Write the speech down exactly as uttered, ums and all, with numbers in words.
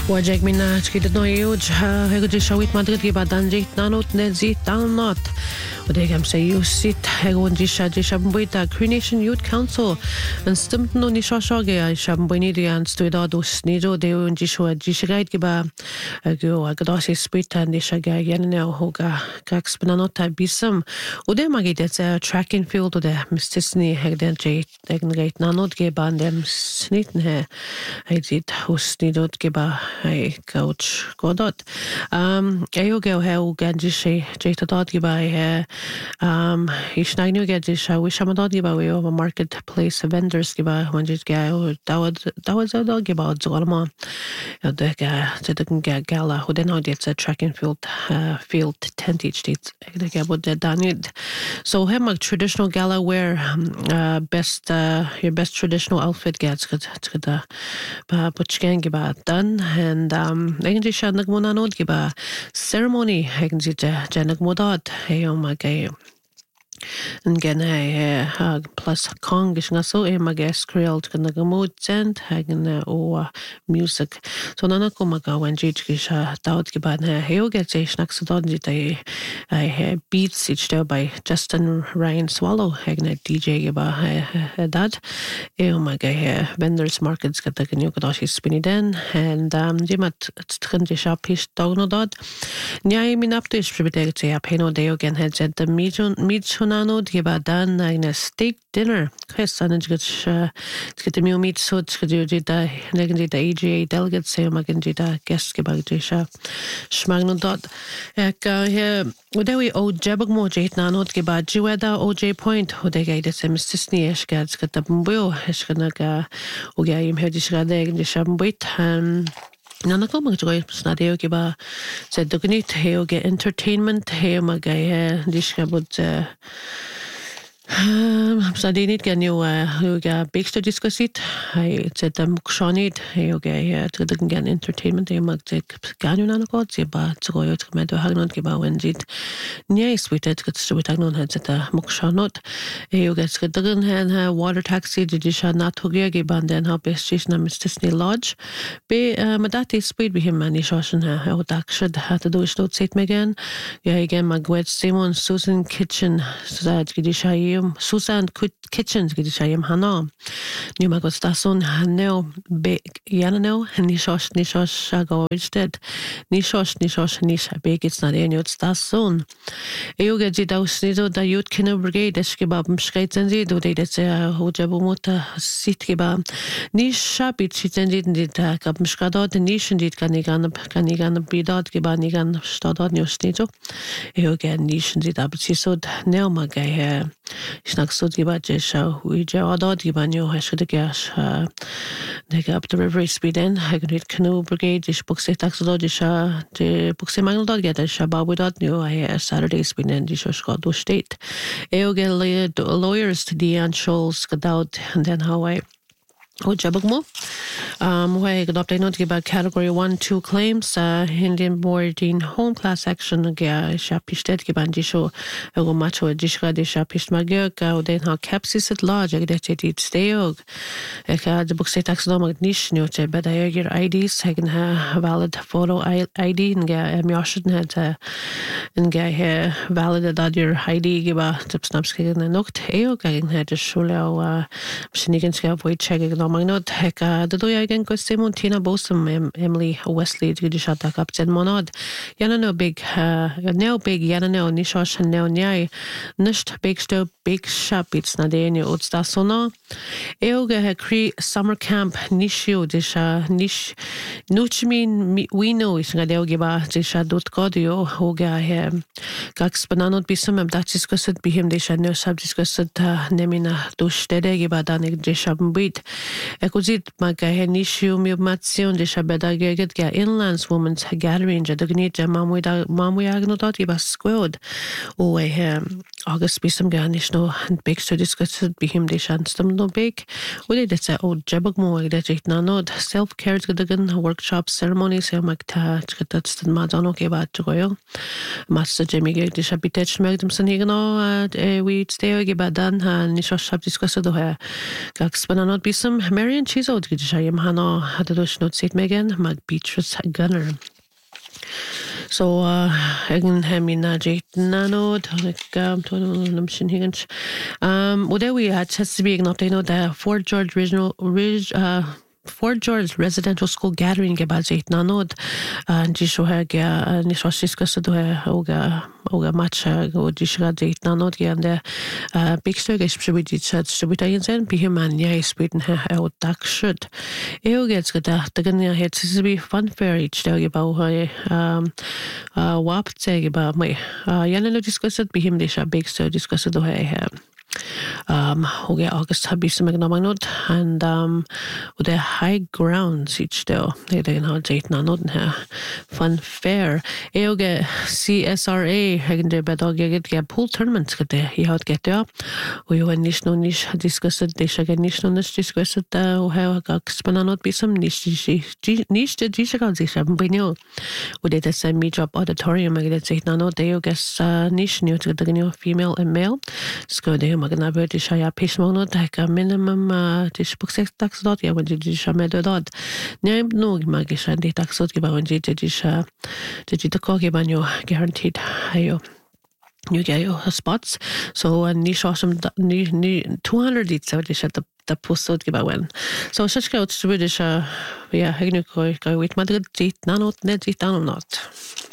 Wajak mina chkita no yuj hego je shawit Madrid ke badan je nanot ne zit downot odegam se yusit hego je shaje shambuita Creation Youth Council and stimmt no ni shashage ay shambuni de an stuida dos nido de un je shwa je shagait ke ba go agdasi spit and shaga yanne hoga kax bananota bisam ode magi det track and field ode mistisni hegden je degen gait nanot ke bandem snitn he ay dit hos nido ke ba Hey, coach Godot. Um, eu go how ganjishi jeta dot gibai um ish nagnu gadisha wish am dot gibai we over marketplace vendors gibai when just go dawad dawad dot gibai zolma the ga to the gala who then it's a track and field uh, field tent each date the gabo the danid so him a traditional gala wear uh, best uh, your best traditional outfit gets good to the butchgang gibai done and um egentlig siya nagmunanod giba ceremony egentlig siya nagmudad ayo magay and again I uh, plus congish nga so e mages creoled kan nagamod sent hagen o music so nana ko magawan jich gisha daud giban ha heo get se snack so dod dit I I beats each day by Justin Ryan Swallow hagen D J giba dad e o magay vendors markets gat the new godashi spinny den and um dimat trin je shop is dogno dod nyai min up to is pribete se apeno de again had said the midjon midjon Nano giba dan a steak dinner. Chris and it's get get the meal meat so it's get you did the negative the A G A delegate say magan did the guest giba jisha smagno dot ek here where we o jabag mo jait nano giba jiweda O J Point who they gave the same stisni esh gets get the bumbo esh gonna ga uga im hedis gade in the shambit um Nana ko magjoy snadeo giba said dognit heo get entertainment heo magay dishka but Um, Sadinit gan jo huga bigsta diskusit. I said the mukshonit huga to the gan entertainment e mag tek gan jo nana god se ba tsoyo tmed hagnon ke ba wenjit. Nia sweetet got to tagnon had the mukshonot. Huga skadagan han water taxi jidisha nat huga ge banden ha best station Disney Lodge. Be madati speed be him mani shoshan ha odakshad hat do stot set megan. Ja again magwet Simon Susan Kitchen sad gidisha Susan Kitchens gidi shayim hana ni magos dasun hanel big yanano ni shosh ni shosh shago instead ni shosh ni shosh ni big it's not any it's dasun euga jidaus nido da youth kino brigade eskibab mskaitzen sie do de det hojabumota sitkiba ni shabit sitendit dit kap mskadot ni shindit kanigan kanigan bidot giba nigan stadot ni ostito euga ni shindit absisod neomagay Snack so giba jesha we jawad giba new hashud gas uh they up the river speed in Hagnit Canoe Brigade ish book se taxologist de book se mangal dot get shababu dot new I Saturday speed in the Shoshkado state eogel lawyers to the Scholes got out and then how I Oh, Jabagmo. Um, where got update about category one, two claims. Uh, Indian boarding home class action. Gya shapistet gibandisho. Ego macho dishka de shapist magyo. Ka den ha capsis at large. Eg det it steog. Eka the book set taxonomic niche note. But I your I Ds. Hagen ha valid photo I D. Nga mjashden had. Nga ha valid that your I D giba tipsnaps gegen nokt. Eo gegen had a shulao. Shinigenska void checking. Magnod heka the do again ko Tina Bosom Emily Wesley gidisha tak up ten monad yana no big uh now big yana no nishosh now nyai nisht big sto big shop it's na de ni odsta sona eoga ha cre summer camp nishu disha nish nuchmin we know is nga de giba disha dot godio hoga he kax bananot bisum am dat discussed be him disha no sub discussed nemina do stede giba dan disha bit Ekuzit magay nishu mi matsion de shabeda geget ga inlands women's gathering ja dagnita mamuida mamuyagno dot iba squad o eh August bisum ga nishno and big so discussed be him de shanstam no big we did say old jabagmo that it nanod self care gadagan workshop ceremonies magta chkatats madano ke ba troyo master jemi ge de shabitech magdum sanigno we stay ge badan nisho shab discussed do ha gax bananot bisum Marion Chizo gid siya yung hano hadados not sit Megan mag Beatrice Gunner. So uh egin hemi na jait nanod um to namshin higanch. Um well there we had to be not know the Fort George Regional Ridge uh Fort George Residential School Gathering about eight nanod and jisho hega ni sosiska so do oga oga match go jishga eight nanod and the big story is distributed so we tay sen be human yeah spitten ha out tak should eu gets got the gonna head to be fun fair each day about um uh wap say about my uh yana discuss it be him they shall big so discuss it do ha um okay August hubby some magnamagnud and um with the high grounds each day they they know date nanod ha fun fair eoge C S R A hagen de bedog get get pool tournaments get he had get there we when nish no nish discuss it they should nish no nish discuss it uh how got spananot be some nish nish de nish got sich haben binyo with it as a me job auditorium get date nanod they guess nish new to the female and male so they magna burde shaya pismono taka minimum tish buksex taxdot ja wenn die shame dot nem no magisha de taxot giba wenn die die sha die die koge banyo guaranteed hayo you get your spots so and ni shosam ni ni two hundred it so they shut the the postod giba when so such go to British uh yeah hegnu go go with madrid dit nanot net dit not